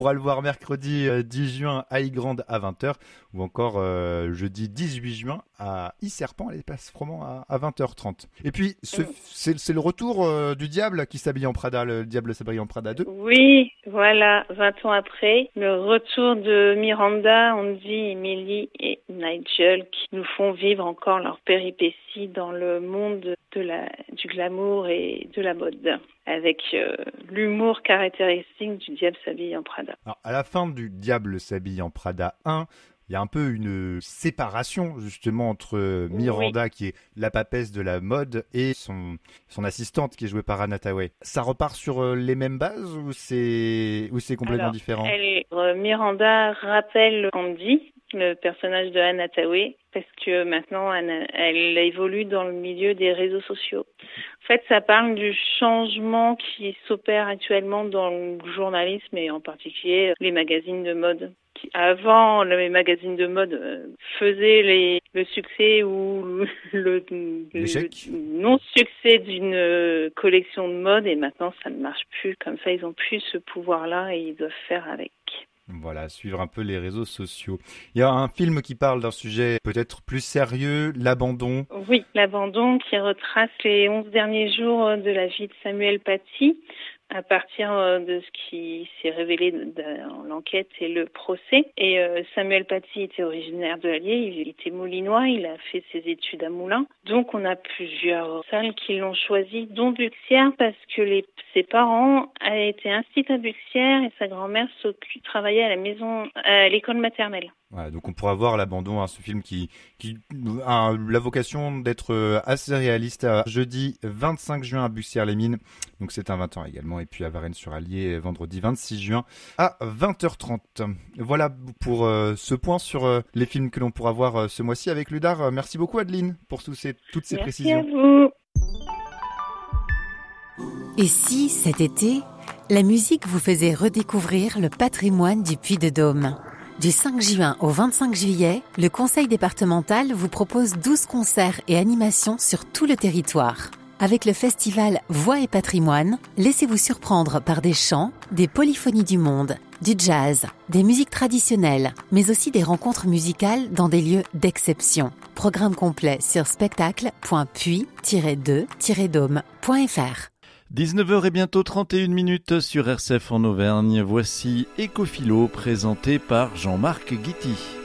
On pourra le voir mercredi 10 juin à Ygrande à 20h ou encore jeudi 18 juin à Yserpent à l'espace Froment à 20h30. Et puis, c'est le retour du diable qui s'habille en Prada, le diable s'habille en Prada 2. Oui, voilà, 20 ans après, le retour de Miranda, Andy, Emily et Nigel qui nous font vivre encore leurs péripéties dans le monde du glamour et de la mode, avec l'humour caractéristique du diable s'habille en Prada. Alors, à la fin du diable s'habille en Prada 1, il y a un peu une séparation justement entre Miranda, qui est la papesse de la mode, et son assistante qui est jouée par Anna Hathaway. Ça repart sur les mêmes bases ou c'est complètement différent? Miranda rappelle Andy, le personnage de Anna Hathaway, parce que maintenant elle évolue dans le milieu des réseaux sociaux. En fait, ça parle du changement qui s'opère actuellement dans le journalisme et en particulier les magazines de mode. Avant, les magazines de mode faisaient le succès ou le non-succès d'une collection de mode, et maintenant ça ne marche plus comme ça. Ils n'ont plus ce pouvoir-là et ils doivent faire avec. Voilà, suivre un peu les réseaux sociaux. Il y a un film qui parle d'un sujet peut-être plus sérieux, l'abandon. Oui, l'abandon, qui retrace les 11 derniers jours de la vie de Samuel Paty, à partir de ce qui s'est révélé dans l'enquête et le procès. Et Samuel Paty était originaire de Allier, il était moulinois, il a fait ses études à Moulins. Donc on a plusieurs salles qui l'ont choisi, dont Buxières, parce que ses parents étaient instituts à Buxières et sa grand-mère travaillait à l'école maternelle. Voilà, donc on pourra voir l'abandon, ce film qui a la vocation d'être assez réaliste. Jeudi 25 juin à Buxières-les-Mines, donc c'est à 20h également, et puis à Varennes-sur-Allier vendredi 26 juin à 20h30. Voilà pour ce point sur les films que l'on pourra voir ce mois-ci avec Ludar. Merci beaucoup Adeline pour toutes ces précisions. Merci à vous. Et si cet été, la musique vous faisait redécouvrir le patrimoine du Puy-de-Dôme? Du 5 juin au 25 juillet, le Conseil départemental vous propose 12 concerts et animations sur tout le territoire. Avec le festival Voix et Patrimoine, laissez-vous surprendre par des chants, des polyphonies du monde, du jazz, des musiques traditionnelles, mais aussi des rencontres musicales dans des lieux d'exception. Programme complet sur spectacle.puy-2-dôme.fr. 19h et bientôt 31 minutes sur RCF en Auvergne. Voici Écophilo présenté par Jean-Marc Guity.